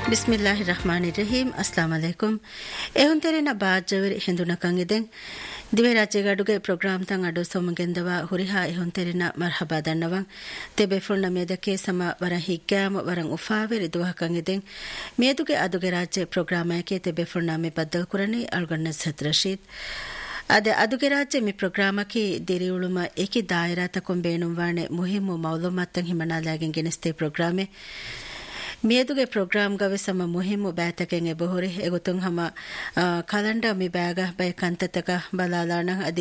ಬಿಸ್ಮಿಲ್ಲಾಹಿರ್ರಹ್ಮಾನಿರ್ರಹೀಂ. ಅಸ್ಸಲಾಮು ಅಲೈಕುಂ. ಎಹುಂತೆರೆನ ಬಾಜವರಿ ಹಿಂದುನಕಂ ಇದೆನ್ ದಿವೆ ರಾಜ್ಯಗಾಡುಗೆ program ತಂ ಅಡು ಸೋಮಗೆಂದವ ಹುರಿಹಾ ಎಹುಂತೆರೆನ ಮರ್ಹಬಾ ದನ್ನವಂ ತೆಬೆ ಫುಲ್ನ ಮೇದಕ್ಕೆ ಸಮ ವರಂ ಹಿಗ್ಗಾಮ ವರಂ ಉಫಾವೆರಿ ದುವಹಕಂ ಇದೆನ್ ಮೇದುಗೆ ಅದುಗೆ ರಾಜ್ಯ ಪ್ರೋಗ್ರಾಮಯಕೆ ತೆಬೆ ಫುಲ್ನ ಮೆ ಬದ್ದಲ್ ಕುರನಿ ಅಲ್ಗನ್ನ ಸತ್ ರಶೀದ್ ಅದೆ ಅದುಗೆ ರಾಜ್ಯ ಮಿ ಪ್ರೋಗ್ರಾಮಕಿ ದಿರಿಯುಳುಮ ಏಕಿ ದಾಯಿರಾತಕೊಂ ಬೇಣುವಾಣೆ ಮುಹಿಮ್ಮು ಮೌಲೂಮಾತ್ತಂ ಹಿಮನಾಲಾಗೆನ್ ಗೆನೆಸ್ತೆ ಪ್ರೋಗ್ರಾಮೆ ಮೇದುಗೆ ಪ್ರೋಗ್ರಾಮ್ ಗವೆ ಸಮ ಮುಹಿಮ್ಮು ಬ್ಯಾತಕೆನ್ ಎಬಹುರಿ ಎಗುತುಂ ಹಮ ಕಲಂಡ ಮಿ ಬ್ಯಾಗ ಬೈ ಕಂತತಕ ಬಲಾಲಾಣ ಅದಿ